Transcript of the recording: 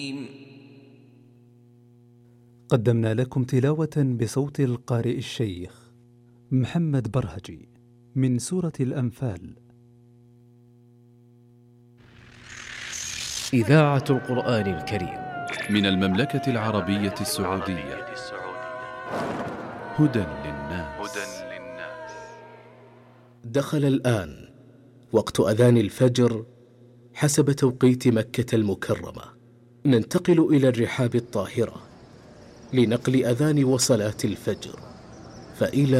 قدمنا لكم تلاوة بصوت القارئ الشيخ محمد برهجي من سورة الأنفال. إذاعة القرآن الكريم من المملكة العربية السعودية. هدى للناس. دخل الآن وقت أذان الفجر حسب توقيت مكة المكرمة. ننتقل إلى الرحاب الطاهرة لنقل أذان وصلاة الفجر، فإلى